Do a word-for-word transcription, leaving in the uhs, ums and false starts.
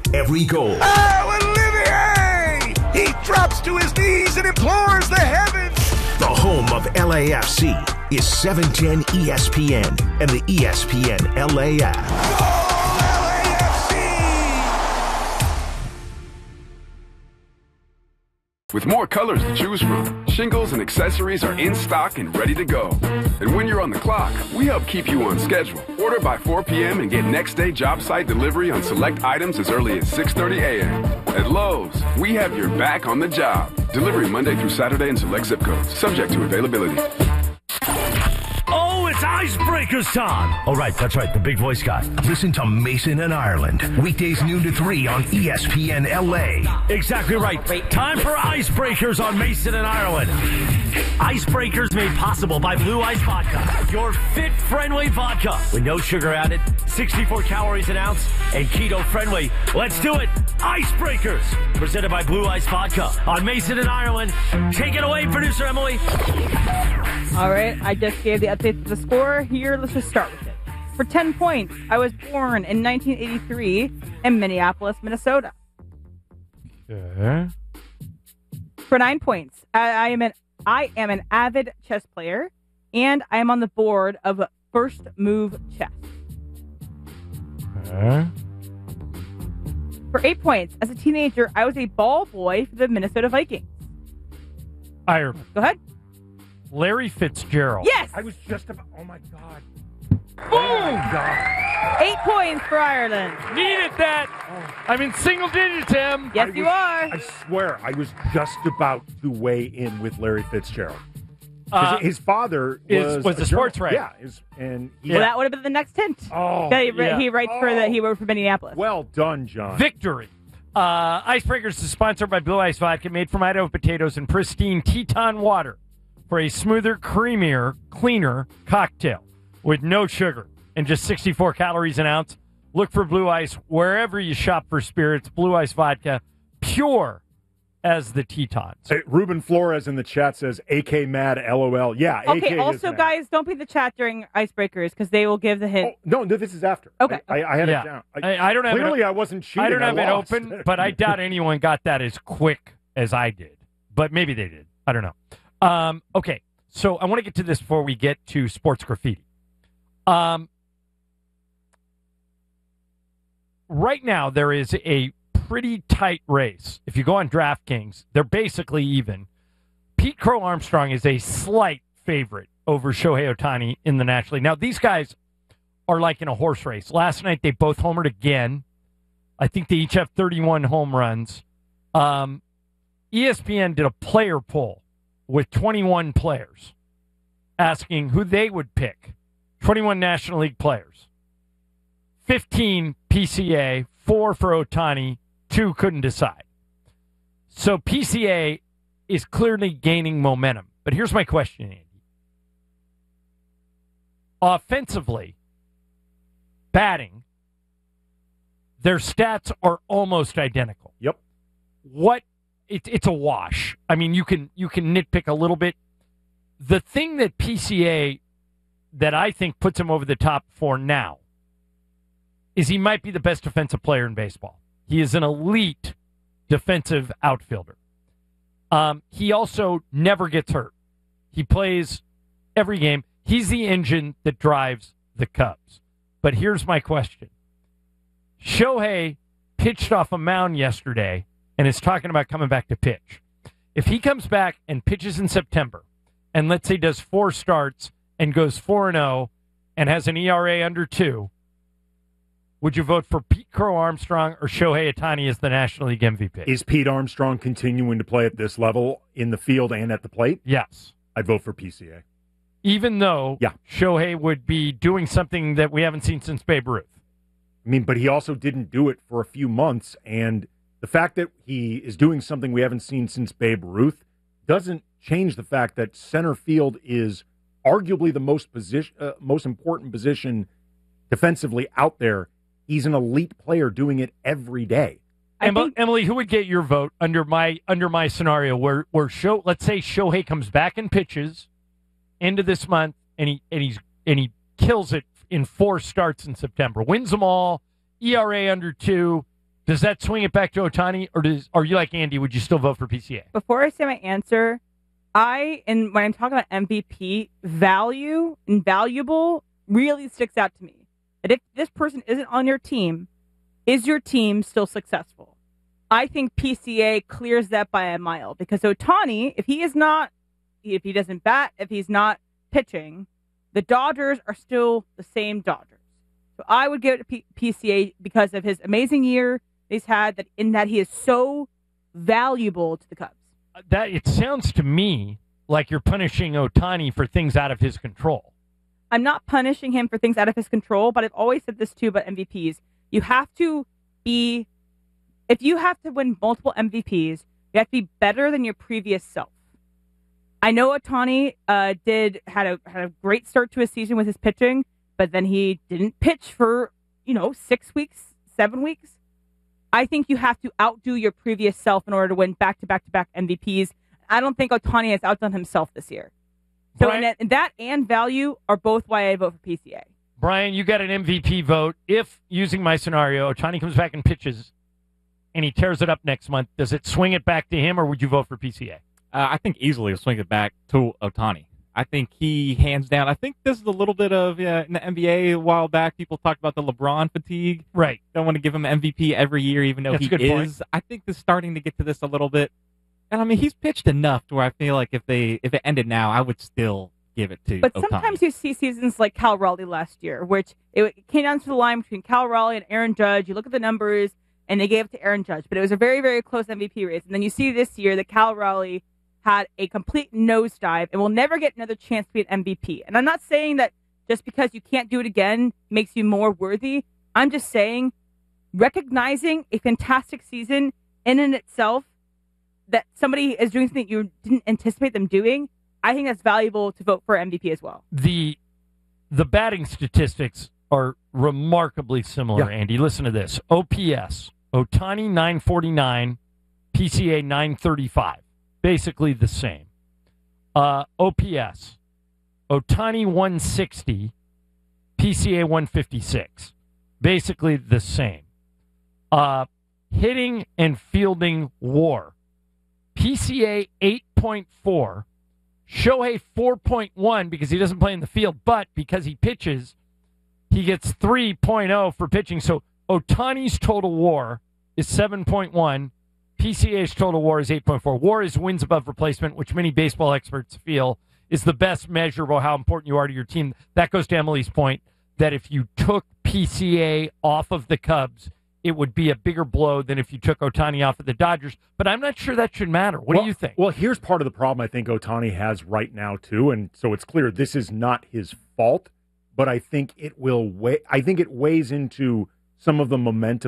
every goal. Oh, Olivier! He drops to his knees and implores the heavens. The home of L A F C is seven ten E S P N and the E S P N L A app. Go L A F C! With more colors to choose from, shingles and accessories are in stock and ready to go. And when you're on the clock, we help keep you on schedule. Order by four p.m. and get next day job site delivery on select items as early as six thirty a.m. At Lowe's, we have your back on the job. Delivery Monday through Saturday in select zip codes, subject to availability. Oh, it's Icebreakers time. All right, that's right, the big voice guy. Listen to Mason and Ireland, weekdays noon to three on E S P N L A. Exactly right. Time for Icebreakers on Mason and Ireland. Icebreakers made possible by Blue Ice Vodka, your fit-friendly vodka with no sugar added, sixty-four calories an ounce, and keto-friendly. Let's do it. Icebreakers, presented by Blue Ice Vodka on Mason and Ireland. Take it away, producer Emily. All right, I just gave the update to the score. Here, let's just start with it. For ten points, I was born in nineteen eighty-three in Minneapolis, Minnesota. Okay. For nine points, I, I am an I am an avid chess player, and I am on the board of First Move Chess. Okay. For eight points, as a teenager, I was a ball boy for the Minnesota Vikings. Ireland. Go ahead. Larry Fitzgerald. Yes! I was just about, oh my God. Boom! Oh my God. Eight points for Ireland. Needed that. I'm in single digits, Tim. Yes, I you was, are. I swear, I was just about to weigh in with Larry Fitzgerald. Uh, his father is- was, was a a sports journal- writer. Yeah, is, and he, Well, that would have been the next hint. oh, That he, yeah. he writes for the he wrote for Minneapolis. well done, John. Victory. Uh, Icebreakers is sponsored by Blue Ice Vodka, made from Idaho potatoes and pristine Teton water for a smoother, creamier, cleaner cocktail with no sugar and just sixty-four calories an ounce. Look for Blue Ice wherever you shop for spirits. Blue Ice Vodka, pure as the Tetons. Hey, Ruben Flores in the chat says, A K mad, LOL. Yeah, A K Okay, is also, mad. guys, don't be the chat during Icebreakers because they will give the hint. Oh, no, no, this is after. Okay. I, I, I had Yeah. it down. I, I don't have Clearly, it, I wasn't cheating. I don't have it lost. open, but I doubt anyone got that as quick as I did. But maybe they did. I don't know. Um, okay, so I want to get to this before we get to sports graffiti. Um, right now, there is a pretty tight race. If you go on DraftKings, they're basically even. Pete Crow Armstrong is a slight favorite over Shohei Ohtani in the National League. Now, these guys are like in a horse race. Last night, they both homered again. I think they each have thirty-one home runs. Um, E S P N did a player poll with twenty-one players asking who they would pick. twenty-one National League players. fifteen P C A, four for Ohtani, two couldn't decide. So P C A is clearly gaining momentum. But here's my question, Andy. Offensively, batting, their stats are almost identical. Yep. What it, it's a wash. I mean, you can you can nitpick a little bit. The thing that P C A that I think puts him over the top for now is he might be the best defensive player in baseball. He is an elite defensive outfielder. Um, he also never gets hurt. He plays every game. He's the engine that drives the Cubs. But here's my question. Shohei pitched off a mound yesterday and is talking about coming back to pitch. If he comes back and pitches in September and let's say does four starts and goes four and oh and has an E R A under two, would you vote for Pete Crow Armstrong or Shohei Ohtani as the National League M V P? Is Pete Armstrong continuing to play at this level in the field and at the plate? Yes. I'd vote for P C A. Even though yeah. Shohei would be doing something that we haven't seen since Babe Ruth. I mean, but he also didn't do it for a few months, and the fact that he is doing something we haven't seen since Babe Ruth doesn't change the fact that center field is arguably the most position, uh, most important position defensively out there. He's an elite player doing it every day. Emily, think- Emily, who would get your vote under my under my scenario where where show let's say Shohei comes back and pitches end of this month and he and he's and he kills it in four starts in September, wins them all, E R A under two, Does that swing it back to Ohtani, or does, are you like Andy? Would you still vote for P C A? Before I say my answer, I, and when I'm talking about M V P, value and valuable really sticks out to me. That if this person isn't on your team, is your team still successful? I think P C A clears that by a mile because Ohtani, if he is not, if he doesn't bat, if he's not pitching, the Dodgers are still the same Dodgers. So I would give it to P- PCA because of his amazing year he's had, that in that he is so valuable to the Cubs. That it sounds to me like you're punishing Ohtani for things out of his control. I'm not punishing him for things out of his control, but I've always said this too about M V Ps. You have to be, if you have to win multiple M V Ps, you have to be better than your previous self. I know Ohtani uh, did had a had a great start to his season with his pitching, but then he didn't pitch for, you know, six weeks, seven weeks. I think you have to outdo your previous self in order to win back-to-back-to-back M V Ps. I don't think Ohtani has outdone himself this year. So Brian, in that, in that and value are both why I vote for P C A. Brian, you got an M V P vote. If, using my scenario, Ohtani comes back and pitches and he tears it up next month, does it swing it back to him, or would you vote for P C A? Uh, I think easily swing it back to Ohtani. I think he, hands down, I think this is a little bit of, uh, in the N B A a while back, people talked about the LeBron fatigue. Right. Don't want to give him M V P every year, even though That's he a good is. point. I think they're starting to get to this a little bit. And, I mean, he's pitched enough to where I feel like if they if it ended now, I would still give it to But Ohtani. sometimes you see seasons like Cal Raleigh last year, which it came down to the line between Cal Raleigh and Aaron Judge. You look at the numbers, and they gave it to Aaron Judge. But it was a very, very close M V P race. And then you see this year that Cal Raleigh had a complete nosedive and will never get another chance to be an M V P. And I'm not saying that just because you can't do it again makes you more worthy. I'm just saying recognizing a fantastic season in and itself, that somebody is doing something you didn't anticipate them doing, I think that's valuable to vote for M V P as well. The the batting statistics are remarkably similar, Yeah. Andy. Listen to this. O P S, Ohtani nine forty-nine, P C A nine thirty-five. Basically the same. Uh, O P S, Ohtani one sixty, P C A one fifty-six. Basically the same. Uh, hitting and fielding WAR, P C A eight point four, Shohei four point one because he doesn't play in the field, but because he pitches, he gets three point oh for pitching. So Ohtani's total WAR is seven point one. P C A's total WAR is eight point four. WAR is wins above replacement, which many baseball experts feel is the best measure of how important you are to your team. That goes to Emily's point that if you took P C A off of the Cubs, it would be a bigger blow than if you took Ohtani off of the Dodgers. But I'm not sure that should matter. What well, do you think? Well, here's part of the problem I think Ohtani has right now, too. And so it's clear this is not his fault, but I think it will weigh, I think it weighs into some of the momentum